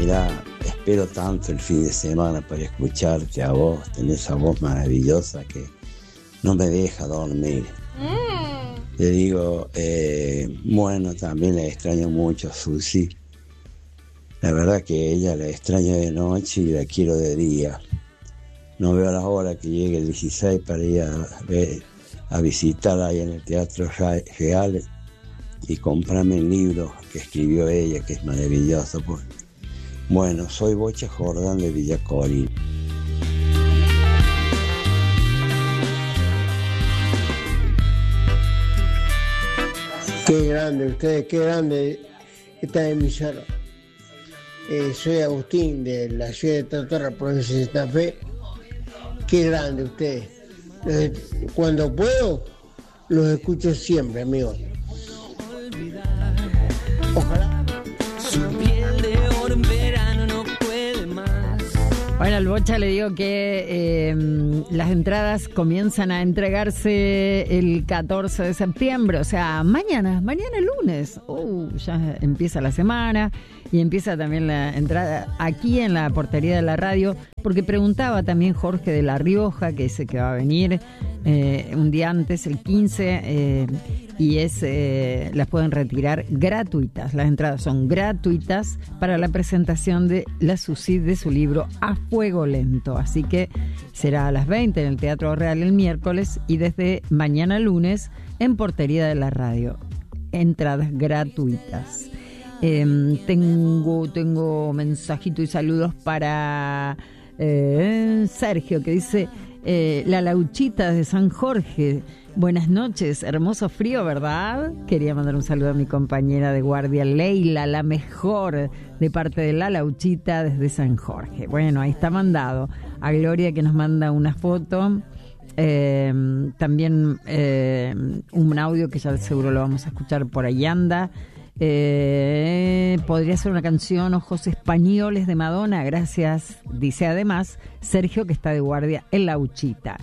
mirá, espero tanto el fin de semana para escucharte a vos, tenés esa voz maravillosa que no me deja dormir. Le digo, bueno, también la extraño mucho a Susi. La verdad que ella la extraño de noche y la quiero de día. No veo la hora que llegue el 16 para ir a visitarla ahí en el Teatro Real y comprarme el libro que escribió ella, que es maravilloso. Pues. Bueno, soy Bocha Jordán de Villacorín. Qué grande ustedes, qué grande esta emisora. Soy Agustín de la ciudad de Tatorra, provincia de Santa Fe. Qué grande ustedes. Cuando puedo, los escucho siempre, amigos. Ojalá. Su piel de oro en verano no puede más. Bueno, al Bocha le digo que las entradas comienzan a entregarse el 14 de septiembre, o sea, mañana lunes. Ya empieza la semana y empieza también la entrada aquí en la portería de la radio, porque preguntaba también Jorge de La Rioja, que dice que va a venir un día antes, el 15, y las pueden retirar gratuitas. Las entradas son gratuitas para la presentación de la Susi de su libro A Fuego Lento. Así que será a las 20 en el Teatro Real el miércoles y desde mañana lunes en portería de la radio. Entradas gratuitas. Tengo mensajito y saludos para Sergio, que dice la Lauchita de San Jorge. Buenas noches, hermoso frío, ¿verdad? Quería mandar un saludo a mi compañera de guardia Leila, la mejor, de parte de la Lauchita desde San Jorge. Bueno, ahí está mandado. A Gloria, que nos manda una foto. También un audio que ya seguro lo vamos a escuchar, por ahí anda. Podría ser una canción Ojos Españoles de Madonna, gracias, dice además Sergio, que está de guardia en La Uchita.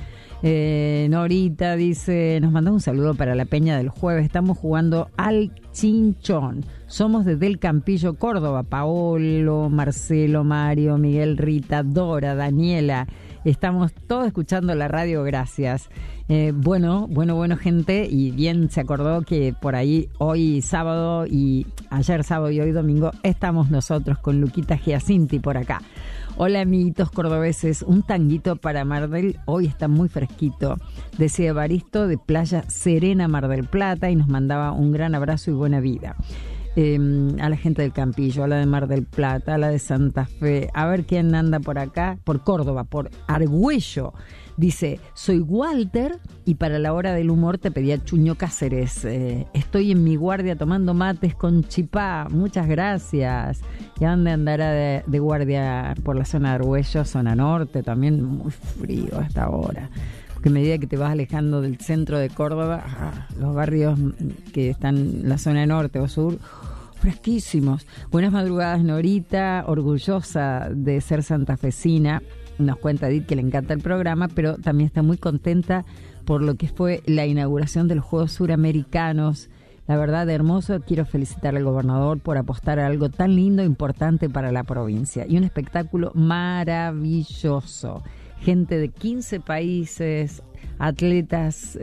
Norita dice, nos manda un saludo para la peña del jueves, estamos jugando al Chinchón, somos de Del Campillo, Córdoba. Paolo, Marcelo, Mario, Miguel, Rita, Dora, Daniela, estamos todos escuchando la radio, gracias. Bueno, gente, y bien se acordó que por ahí hoy sábado y ayer sábado y hoy domingo estamos nosotros con Luquita Giacinti por acá. Hola amiguitos cordobeses, un tanguito para Mar del, hoy está muy fresquito, decía Evaristo de Playa Serena, Mar del Plata, y nos mandaba un gran abrazo y buena vida. A la gente del Campillo, a la de Mar del Plata, a la de Santa Fe, a ver quién anda por acá, por Córdoba, por Argüello. Dice, soy Walter y para la hora del humor te pedía Chuño Cáceres. Estoy en mi guardia tomando mates con chipá. Muchas gracias. ¿Y a dónde andará de guardia? Por la zona de Argüello, zona norte, también muy frío a esta hora. Porque a medida que te vas alejando del centro de Córdoba, los barrios que están en la zona norte o sur, fresquísimos. Buenas madrugadas, Norita, orgullosa de ser santafesina. Nos cuenta Edith que le encanta el programa, pero también está muy contenta por lo que fue la inauguración de los Juegos Suramericanos. La verdad, hermoso. Quiero felicitar al gobernador por apostar a algo tan lindo e importante para la provincia. Y un espectáculo maravilloso. Gente de 15 países, atletas,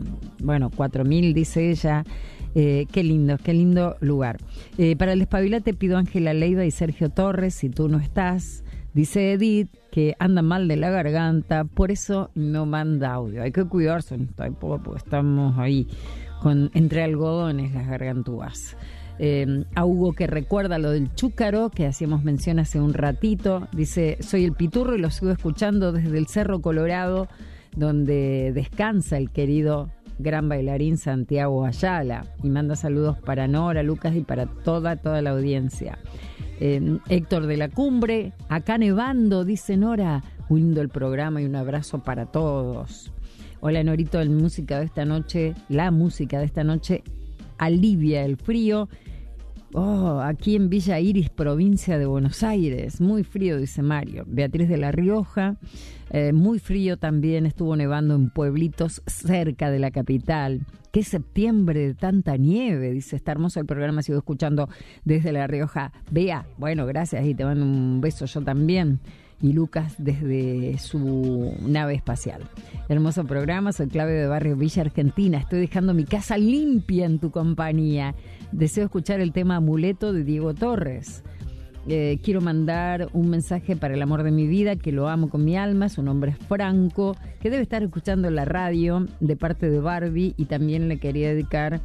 4.000 dice ella. Qué lindo lugar. Para el despabilate pido a Ángela Leiva y Sergio Torres, si tú no estás. Dice Edith que anda mal de la garganta, por eso no manda audio. Hay que cuidarse, porque estamos ahí entre algodones las gargantúas. A Hugo, que recuerda lo del chúcaro que hacíamos mención hace un ratito, dice, soy el Piturro y lo sigo escuchando desde el Cerro Colorado, donde descansa el querido gran bailarín Santiago Ayala, y manda saludos para Nora, Lucas y para toda la audiencia. Héctor de la Cumbre, acá nevando, dice Nora, muy lindo el programa y un abrazo para todos. Hola Norito, la música de esta noche alivia el frío Aquí en Villa Iris, provincia de Buenos Aires, muy frío, dice Mario. Beatriz de La Rioja, muy frío también, estuvo nevando en pueblitos cerca de la capital. Qué septiembre de tanta nieve, dice, está hermoso el programa, sigo escuchando desde La Rioja. Bea, bueno, gracias y te mando un beso yo también. Y Lucas desde su nave espacial. Hermoso programa, soy Claudio de Barrio Villa Argentina. Estoy dejando mi casa limpia en tu compañía. Deseo escuchar el tema Amuleto de Diego Torres. Quiero mandar un mensaje para el amor de mi vida, que lo amo con mi alma. Su nombre es Franco, que debe estar escuchando la radio de parte de Barbie. Y también le quería dedicar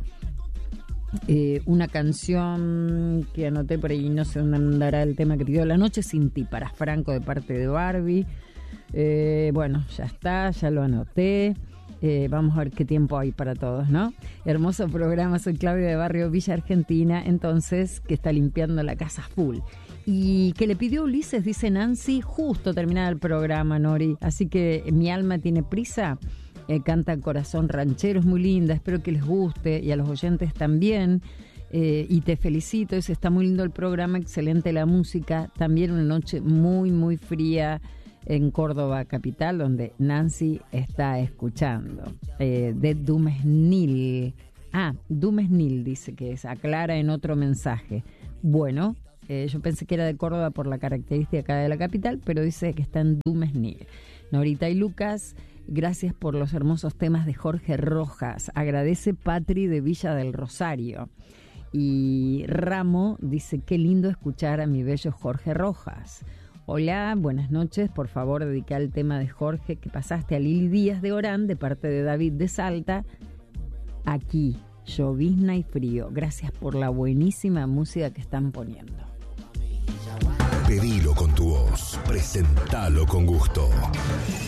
una canción que anoté por ahí, no sé dónde andará el tema que pidió, La noche sin ti, para Franco de parte de Barbie. Bueno, ya está, ya lo anoté. Vamos a ver qué tiempo hay para todos, ¿no? Hermoso programa, soy Claudia de Barrio Villa Argentina, entonces, que está limpiando la casa full. Y que le pidió Ulises, dice Nancy, justo terminada el programa, Nori. Así que mi alma tiene prisa. Canta Corazón Ranchero, es muy linda, espero que les guste y a los oyentes también. Y te felicito, está muy lindo el programa, excelente la música. También una noche muy, muy fría en Córdoba capital, donde Nancy está escuchando. De Dumesnil. Dumesnil dice que es, aclara en otro mensaje. Bueno, yo pensé que era de Córdoba por la característica de la capital, pero dice que está en Dumesnil. Norita y Lucas, gracias por los hermosos temas de Jorge Rojas. Agradece Patri de Villa del Rosario. Y Ramo dice, qué lindo escuchar a mi bello Jorge Rojas. Hola, buenas noches. Por favor, dedica el tema de Jorge que pasaste a Lili Díaz de Orán, de parte de David de Salta. Aquí, llovizna y frío. Gracias por la buenísima música que están poniendo. Pedilo con tu voz, presentalo con gusto.